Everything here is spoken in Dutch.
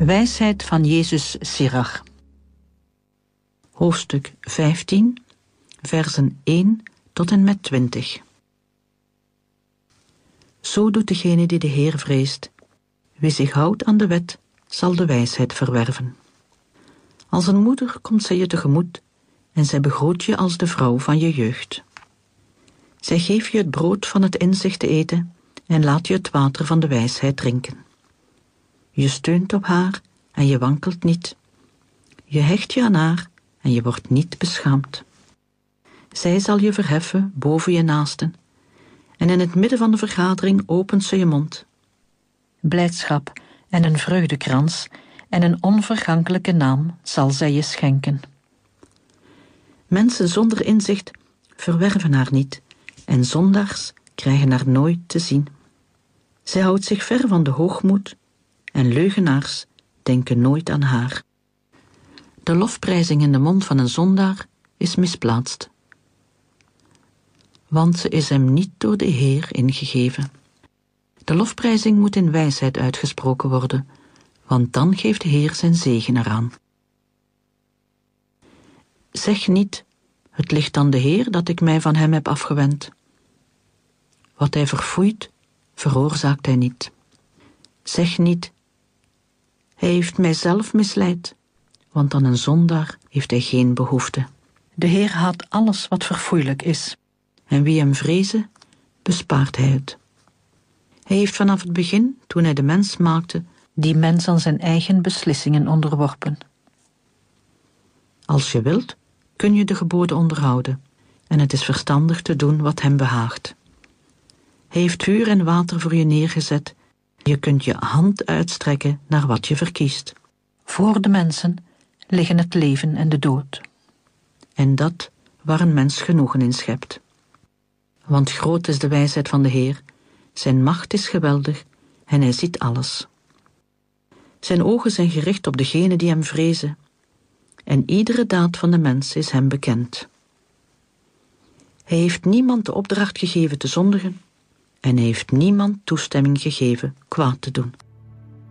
Wijsheid van Jezus Sirach. Hoofdstuk 15, versen 1 tot en met 20. Zo doet degene die de Heer vreest. Wie zich houdt aan de wet, zal de wijsheid verwerven. Als een moeder komt zij je tegemoet en zij begroet je als de vrouw van je jeugd. Zij geeft je het brood van het inzicht te eten en laat je het water van de wijsheid drinken. Je steunt op haar en je wankelt niet. Je hecht je aan haar en je wordt niet beschaamd. Zij zal je verheffen boven je naasten en in het midden van de vergadering opent ze je mond. Blijdschap en een vreugdekrans en een onvergankelijke naam zal zij je schenken. Mensen zonder inzicht verwerven haar niet en zondaars krijgen haar nooit te zien. Zij houdt zich ver van de hoogmoed en leugenaars denken nooit aan haar. De lofprijzing in de mond van een zondaar is misplaatst, want ze is hem niet door de Heer ingegeven. De lofprijzing moet in wijsheid uitgesproken worden, want dan geeft de Heer zijn zegen eraan. Zeg niet, het ligt aan de Heer dat ik mij van hem heb afgewend. Wat hij verfoeit, veroorzaakt hij niet. Zeg niet, hij heeft mij zelf misleid, want aan een zondaar heeft hij geen behoefte. De Heer haat alles wat verfoeilijk is, en wie hem vrezen, bespaart hij het. Hij heeft vanaf het begin, toen hij de mens maakte, die mens aan zijn eigen beslissingen onderworpen. Als je wilt, kun je de geboden onderhouden, en het is verstandig te doen wat hem behaagt. Hij heeft vuur en water voor je neergezet. Je kunt je hand uitstrekken naar wat je verkiest. Voor de mensen liggen het leven en de dood. En dat waar een mens genoegen in schept. Want groot is de wijsheid van de Heer, zijn macht is geweldig en hij ziet alles. Zijn ogen zijn gericht op degenen die hem vrezen, en iedere daad van de mens is hem bekend. Hij heeft niemand de opdracht gegeven te zondigen, en hij heeft niemand toestemming gegeven kwaad te doen.